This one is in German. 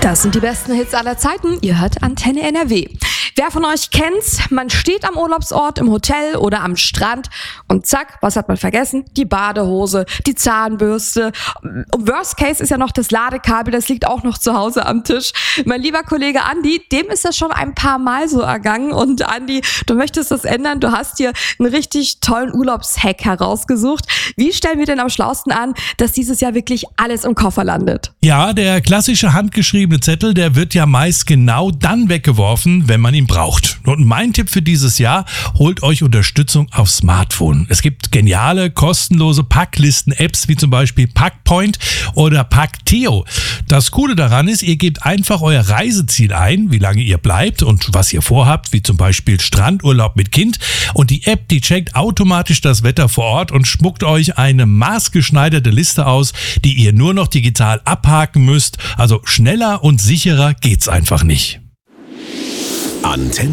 Das sind die besten Hits aller Zeiten. Ihr hört Antenne NRW. Wer von euch kennt's? Man steht am Urlaubsort, im Hotel oder am Strand und zack, was hat man vergessen? Die Badehose, die Zahnbürste. Worst Case ist ja noch das Ladekabel, das liegt auch noch zu Hause am Tisch. Mein lieber Kollege Andi, dem ist das schon ein paar Mal so ergangen. Und Andi, du möchtest das ändern. Du hast dir einen richtig tollen Urlaubshack herausgesucht. Wie stellen wir denn am schlausten an, dass dieses Jahr wirklich alles im Koffer landet? Ja, der klassische handgeschriebene Zettel, der wird ja meist genau dann weggeworfen, wenn man ihn braucht. Und mein Tipp für dieses Jahr, holt euch Unterstützung auf Smartphone. Es gibt geniale, kostenlose Packlisten-Apps wie zum Beispiel Packpoint oder Packteo. Das Coole daran ist, ihr gebt einfach euer Reiseziel ein, wie lange ihr bleibt und was ihr vorhabt, wie zum Beispiel Strandurlaub mit Kind. Und die App, die checkt automatisch das Wetter vor Ort und spuckt euch eine maßgeschneiderte Liste aus, die ihr nur noch digital abhaken müsst. Also schneller und sicherer geht's einfach nicht. Antenne